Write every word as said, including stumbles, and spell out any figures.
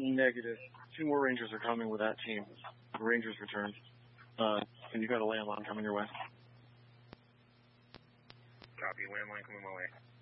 Negative. Two more Rangers are coming with that team. The Rangers returned. Uh, and you got a landline coming your way. Copy, landline coming my way.